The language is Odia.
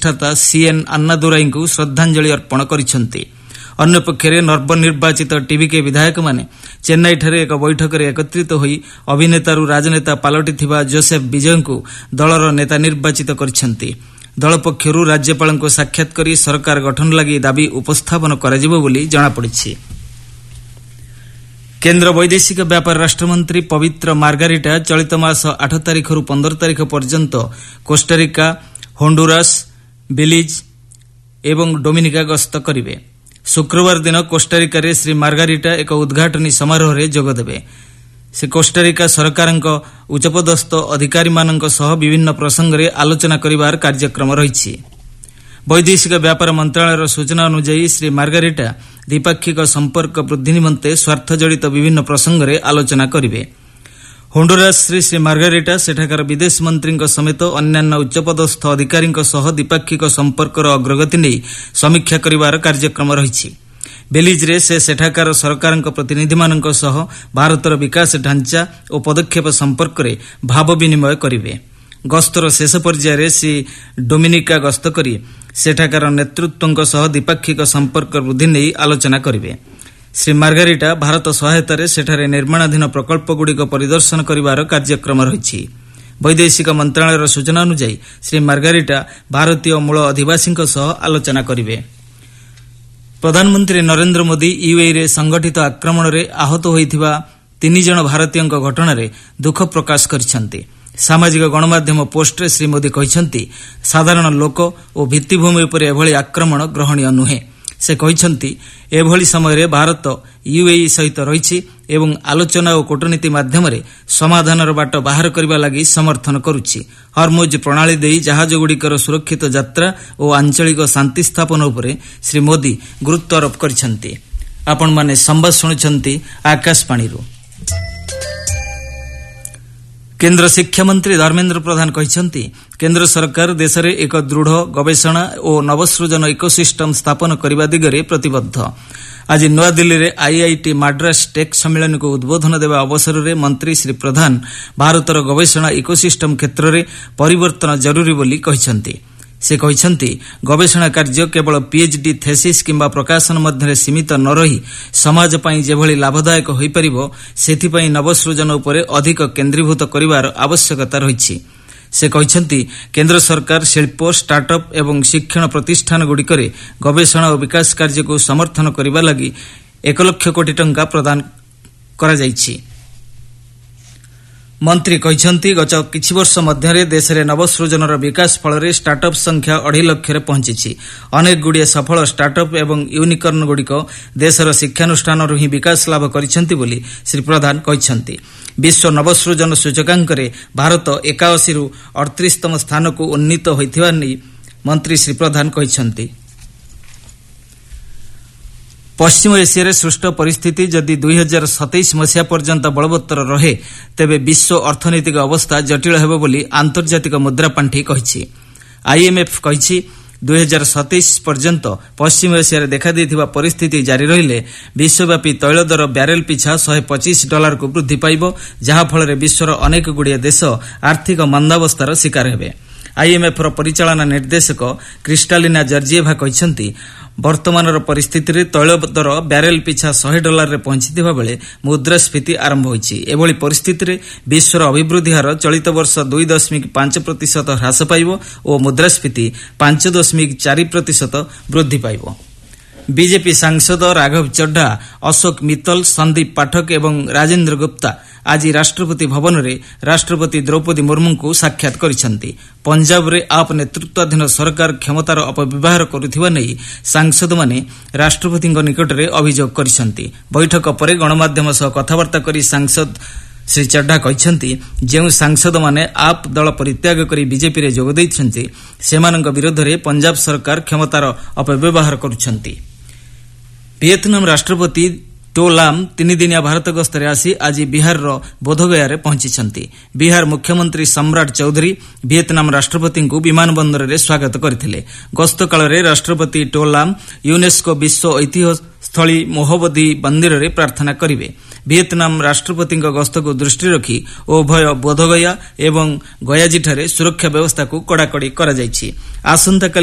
ପ୍ରତିଷ୍ଠାତା CN अन्नादुराईଙ୍କୁ ଶ୍ରଦ୍ଧାଞ୍ଜଳି ଅର୍ପଣ କରିଛନ୍ତି। ଅନ୍ୟପକ୍ଷରେ ନବନିର୍ବାଚିତ ଟିଭିକେ ବିଧାୟକମାନେ ଚେନ୍ନାଇଠାରେ ଏକ ବୈଠକରେ ଏକତ୍ରିତ ହୋଇ ଅଭିନେତାରୁ ରାଜନେତା ପାଲଟିଥିବା ଜୋସେଫ ବିଜୟଙ୍କୁ ଦଳର ନେତା ନିର୍ବାଚିତ କରିଛନ୍ତି। ଦଳ ପକ୍ଷରୁ ରାଜ୍ୟପାଳଙ୍କୁ ସାକ୍ଷାତ କରି ସରକାର ଗଠନ ଲାଗି ଦାବି ଉପସ୍ଥାପନ କରାଯିବ ବୋଲି ଜଣାପଡ଼ିଛି। କେନ୍ଦ୍ର ବୈଦେଶିକ ବ୍ୟାପାର ରାଷ୍ଟ୍ରମନ୍ତ୍ରୀ ପବିତ୍ର ମାର୍ଗାରିଟା ଚଳିତ ମାସ 8 ତାରିଖରୁ 15 ତାରିଖ ପର୍ଯ୍ୟନ୍ତ କୋଷ୍ଟାରିକା, ହୋଣ୍ଡୁରାସ୍, ବେଲିଜ୍ ଏବଂ ଡୋମିନିକା ଗସ୍ତ କରିବେ। ଶୁକ୍ରବାର ଦିନ କୋଷ୍ଟାରିକାରେ ଶ୍ରୀ ମାର୍ଗାରିଟା ଏକ ଉଦ୍ଘାଟନୀ ସମାରୋହରେ ଯୋଗଦେବେ। ସେ କୋଷ୍ଟାରିକା ସରକାରଙ୍କ ଉଚ୍ଚପଦସ୍ଥ ଅଧିକାରୀମାନଙ୍କ ସହ ବିଭିନ୍ନ ପ୍ରସଙ୍ଗରେ ଆଲୋଚନା କରିବାର କାର୍ଯ୍ୟକ୍ରମ ରହିଛି। ବୈଦେଶିକ ବ୍ୟାପାର ମନ୍ତ୍ରଣାଳୟର ସୂଚନା ଅନୁଯାୟୀ ଶ୍ରୀ ମାର୍ଗାରିଟା ଦ୍ୱିପାକ୍ଷିକ ସମ୍ପର୍କ ବୃଦ୍ଧି ନିମନ୍ତେ ସ୍ୱାର୍ଥଜଡ଼ିତ ବିଭିନ୍ନ ପ୍ରସଙ୍ଗରେ ଆଲୋଚନା କରିବେ। ହୋଣ୍ଡୁରାସ୍ରେ ଶ୍ରୀ ମାର୍ଗାରିଟା ସେଠାକାର ବିଦେଶ ମନ୍ତ୍ରୀଙ୍କ ସମେତ ଅନ୍ୟାନ୍ୟ ଉଚ୍ଚପଦସ୍ଥ ଅଧିକାରୀଙ୍କ ସହ ଦ୍ୱିପାକ୍ଷିକ ସମ୍ପର୍କର ଅଗ୍ରଗତି ନେଇ ସମୀକ୍ଷା କରିବାର କାର୍ଯ୍ୟକ୍ରମ ରହିଛି। ବେଲିଜ୍ରେ ସେ ସେଠାକାର ସରକାରଙ୍କ ପ୍ରତିନିଧିମାନଙ୍କ ସହ ଭାରତର ବିକାଶ ଢାଞ୍ଚା ଓ ପଦକ୍ଷେପ ସମ୍ପର୍କରେ ଭାବ ବିନିମୟ କରିବେ। ଗସ୍ତର ଶେଷ ପର୍ଯ୍ୟାୟରେ ଶ୍ରୀ ଡୋମିନିକା ଗସ୍ତ କରି ସେଠାକାର ନେତୃତ୍ୱଙ୍କ ସହ ଦ୍ୱିପାକ୍ଷିକ ସମ୍ପର୍କ ବୃଦ୍ଧି ନେଇ ଆଲୋଚନା କରିବେ। ଶ୍ରୀ ମାର୍ଗାରିଟା ଭାରତ ସହାୟତାରେ ସେଠାରେ ନିର୍ମାଣାଧୀନ ପ୍ରକଳ୍ପଗୁଡ଼ିକ ପରିଦର୍ଶନ କରିବାର କାର୍ଯ୍ୟକ୍ରମ ରହିଛି। ବୈଦେଶିକ ମନ୍ତ୍ରଣାଳୟର ସୂଚନା ଅନୁଯାୟୀ ଶ୍ରୀ ମାର୍ଗାରିଟା ଭାରତୀୟ ମୂଳ ଅଧିବାସୀଙ୍କ ସହ ଆଲୋଚନା କରିବେ। ପ୍ରଧାନମନ୍ତ୍ରୀ ନରେନ୍ଦ୍ର ମୋଦି ୟୁଏଇରେ ସଂଗଠିତ ଆକ୍ରମଣରେ ଆହତ ହୋଇଥିବା 3 ଜଣ ଭାରତୀୟଙ୍କ ଘଟଣାରେ ଦୁଃଖ ପ୍ରକାଶ କରିଛନ୍ତି। ସାମାଜିକ ଗଣମାଧ୍ୟମ ପୋଷ୍ଟରେ ଶ୍ରୀ ମୋଦି କହିଛନ୍ତି, ସାଧାରଣ ଲୋକ ଓ ଭିତ୍ତିଭୂମି ଉପରେ ଏଭଳି ଆକ୍ରମଣ ଗ୍ରହଣୀୟ ନୁହେଁ। ସେ କହିଛନ୍ତି, ଏଭଳି ସମୟରେ ଭାରତ ୟୁଏଇ ସହିତ ରହିଛି ଏବଂ ଆଲୋଚନା ଓ କୂଟନୀତି ମାଧ୍ୟମରେ ସମାଧାନର ବାଟ ବାହାର କରିବା ଲାଗି ସମର୍ଥନ କରୁଛି। ହର୍ମୁଜ ପ୍ରଣାଳୀ ଦେଇ ଜାହାଜଗୁଡ଼ିକର ସୁରକ୍ଷିତ ଯାତ୍ରା ଓ ଆଞ୍ଚଳିକ ଶାନ୍ତି ସ୍ଥାପନ ଉପରେ ଶ୍ରୀ ମୋଦି ଗୁରୁତ୍ୱ ଆରୋପ କରିଛନ୍ତି। ଆପଣମାନେ ସମ୍ବାଦ ଶୁଣୁଛନ୍ତି ଆକାଶବାଣୀରୁ। କେନ୍ଦ୍ର ଶିକ୍ଷାମନ୍ତ୍ରୀ ଧର୍ମେନ୍ଦ୍ର ପ୍ରଧାନ କହିଛନ୍ତି, କେନ୍ଦ୍ର ସରକାର ଦେଶରେ ଏକ ଦୃଢ଼ ଗବେଷଣା ଓ ନବସୃଜନ ଇକୋସିଷ୍ଟମ ସ୍ଥାପନ କରିବା ଦିଗରେ ପ୍ରତିବଦ୍ଧ। ଆଜି ନୂଆଦିଲ୍ଲୀରେ ଆଇଆଇଟି ମାଡ୍ରାସ ଟେକ୍ ସମ୍ମିଳନୀକୁ ଉଦ୍ବୋଧନ ଦେବା ଅବସରରେ ମନ୍ତ୍ରୀ ଶ୍ରୀ ପ୍ରଧାନ ଭାରତର ଗବେଷଣା ଇକୋସିଷ୍ଟମ କ୍ଷେତ୍ରରେ ପରିବର୍ତ୍ତନ ଜରୁରୀ ବୋଲି କହିଛନ୍ତି। ସେ କହିଛନ୍ତି, ଗବେଷଣା କାର୍ଯ୍ୟ କେବଳ ପିଏଚ୍ଡି ଥେସିସ୍ କିମ୍ବା ପ୍ରକାଶନ ମଧ୍ୟରେ ସୀମିତ ନ ରହି ସମାଜ ପାଇଁ ଯେଭଳି ଲାଭଦାୟକ ହୋଇପାରିବ, ସେଥିପାଇଁ ନବସୃଜନ ଉପରେ ଅଧିକ କେନ୍ଦ୍ରୀଭୂତ କରିବାର ଆବଶ୍ୟକତା ରହିଛି। ସେ କହିଛନ୍ତି, କେନ୍ଦ୍ର ସରକାର ଶିଳ୍ପ, ଷ୍ଟାର୍ଟଅପ୍ ଏବଂ ଶିକ୍ଷଣ ପ୍ରତିଷ୍ଠାନଗୁଡ଼ିକରେ ଗବେଷଣା ଓ ବିକାଶ କାର୍ଯ୍ୟକୁ ସମର୍ଥନ କରିବା ଲାଗି 1 ଲକ୍ଷ କୋଟି ଟଙ୍କା ପ୍ରଦାନ କରାଯାଇଛି। ମନ୍ତ୍ରୀ କହିଛନ୍ତି, ଗତ କିଛି ବର୍ଷ ମଧ୍ୟରେ ଦେଶରେ ନବସୃଜନର ବିକାଶ ଫଳରେ ଷ୍ଟାର୍ଟଅପ୍ ସଂଖ୍ୟା 2.5 ଲକ୍ଷରେ ପହଞ୍ଚିଛି। ଅନେକଗୁଡ଼ିଏ ସଫଳ ଷ୍ଟାର୍ଟଅପ୍ ଏବଂ ୟୁନିକର୍ଣ୍ଣଗୁଡ଼ିକ ଦେଶର ଶିକ୍ଷାନୁଷ୍ଠାନରୁ ହିଁ ବିକାଶ ଲାଭ କରିଛନ୍ତି ବୋଲି ଶ୍ରୀ ପ୍ରଧାନ କହିଛନ୍ତି। ବିଶ୍ୱ ନବସୃଜନ ସୂଚକାଙ୍କରେ ଭାରତ 81ରୁ 38ତମ ସ୍ଥାନକୁ ଉନ୍ନୀତ ହୋଇଥିବା ନେଇ ମନ୍ତ୍ରୀ ଶ୍ରୀ ପ୍ରଧାନ କହିଛନ୍ତି। ପଶ୍ଚିମ ଏସିଆରେ ସୃଷ୍ଟ ପରିସ୍ଥିତି ଯଦି 2027 ମସିହା ପର୍ଯ୍ୟନ୍ତ ବଳବତ୍ତର ରହେ, ତେବେ ବିଶ୍ୱ ଅର୍ଥନୈତିକ ଅବସ୍ଥା ଜଟିଳ ହେବ ବୋଲି ଆନ୍ତର୍ଜାତିକ ମୁଦ୍ରାପାଣ୍ଠି କହିଛି। ଆଇଏମ୍ଏଫ୍ କହିଛି, 2027 ପର୍ଯ୍ୟନ୍ତ ପଶ୍ଚିମ ଏସିଆରେ ଦେଖାଦେଇଥିବା ପରିସ୍ଥିତି ଜାରି ରହିଲେ ବିଶ୍ୱବ୍ୟାପୀ ତୈଳ ଦର ବ୍ୟାରେଲ ପିଛା $125କୁ ବୃଦ୍ଧି ପାଇବ, ଯାହାଫଳରେ ବିଶ୍ୱର ଅନେକଗୁଡ଼ିଏ ଦେଶ ଆର୍ଥିକ ମନ୍ଦାବସ୍ଥାର ଶିକାର ହେବେ। ଆଇଏମ୍ଏଫ୍ର ପରିଚାଳନା ନିର୍ଦ୍ଦେଶକ କ୍ରିଷ୍ଟାଲିନା ଜର୍ଜିଏଭା କହିଛନ୍ତି, ବର୍ତ୍ତମାନର ପରିସ୍ଥିତିରେ ତୈଳ ଦର ବ୍ୟାରେଲ ପିଛା $100ରେ ପହଞ୍ଚିଥିବା ବେଳେ ମୁଦ୍ରାସ୍ଫୀତି ଆରମ୍ଭ ହୋଇଛି। ଏଭଳି ପରିସ୍ଥିତିରେ ବିଶ୍ୱର ଅଭିବୃଦ୍ଧି ହାର ଚଳିତ ବର୍ଷ 2.5% ହ୍ରାସ ପାଇବ ଓ ମୁଦ୍ରାସ୍ଫୀତି 5.4% ବୃଦ୍ଧି ପାଇବ। ବିଜେପି ସାଂସଦ ରାଘବ ଚଡ୍ଡା, ଅଶୋକ ମିତ୍ତଲ, ସନ୍ଦୀପ ପାଠକ ଏବଂ ରାଜେନ୍ଦ୍ର ଗୁପ୍ତା ଆଜି ରାଷ୍ଟ୍ରପତି ଭବନରେ ରାଷ୍ଟ୍ରପତି ଦ୍ରୌପଦୀ ମୁର୍ମୁଙ୍କୁ ସାକ୍ଷାତ କରିଛନ୍ତି। ପଞ୍ଜାବରେ ଆପ୍ ନେତୃତ୍ୱାଧୀନ ସରକାର କ୍ଷମତାର ଅପବ୍ୟବହାର କରୁଥିବା ନେଇ ସାଂସଦମାନେ ରାଷ୍ଟ୍ରପତିଙ୍କ ନିକଟରେ ଅଭିଯୋଗ କରିଛନ୍ତି। ବୈଠକ ପରେ ଗଣମାଧ୍ୟମ ସହ କଥାବାର୍ତ୍ତା କରି ସାଂସଦ ଶ୍ରୀ ଚଡ୍ଡା କହିଛନ୍ତି, ଯେଉଁ ସାଂସଦମାନେ ଆପ୍ ଦଳ ପରିତ୍ୟାଗ କରି ବିଜେପିରେ ଯୋଗ ଦେଇଛନ୍ତି, ସେମାନଙ୍କ ବିରୋଧରେ ପଞ୍ଜାବ ସରକାର କ୍ଷମତାର ଅପବ୍ୟବହାର କରୁଛନ୍ତି। ଭିଏତନାମ ରାଷ୍ଟ୍ରପତି ଟୋ ଲାମ୍ 3 ଦିନିଆ ଭାରତ ଗସ୍ତରେ ଆସି ଆଜି ବିହାରର ବୋଧଗୟାରେ ପହଞ୍ଚିଛନ୍ତି। ବିହାର ମୁଖ୍ୟମନ୍ତ୍ରୀ ସମ୍ରାଟ ଚୌଧୁରୀ ଭିଏତନାମ ରାଷ୍ଟ୍ରପତିଙ୍କୁ ବିମାନ ବନ୍ଦରରେ ସ୍ୱାଗତ କରିଥିଲେ। ଗସ୍ତ କାଳରେ ରାଷ୍ଟ୍ରପତି ଟୋ ଲାମ୍ ୟୁନେସ୍କୋ ବିଶ୍ୱ ଐତିହ୍ୟସ୍ଥଳୀ ମୋହବଦୀ ମନ୍ଦିରରେ ପ୍ରାର୍ଥନା କରିବେ। ଭିଏତନାମ ରାଷ୍ଟ୍ରପତିଙ୍କ ଗସ୍ତକୁ ଦୃଷ୍ଟିରେ ରଖି ଉଭୟ ବୋଧଗୟା ଏବଂ ଗୟାଜିଠାରେ ସୁରକ୍ଷା ବ୍ୟବସ୍ଥାକୁ କଡ଼ାକଡ଼ି କରାଯାଇଛି। ଆସନ୍ତାକାଲି